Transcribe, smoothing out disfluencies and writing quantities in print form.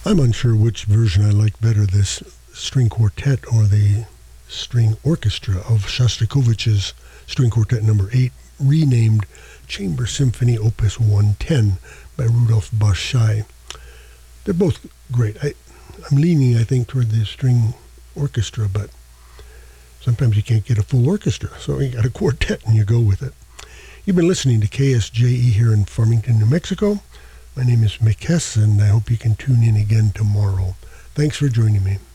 I'm unsure which version I like better, this string quartet or the string orchestra of Shostakovich's String Quartet No. 8, renamed Chamber Symphony Opus 110 by Rudolf Baschai. They're both great. I'm leaning, I think, toward the string orchestra, but sometimes you can't get a full orchestra, so you got a quartet and you go with it. You've been listening to KSJE here in Farmington, New Mexico. My name is Mick Hess, and I hope you can tune in again tomorrow. Thanks for joining me.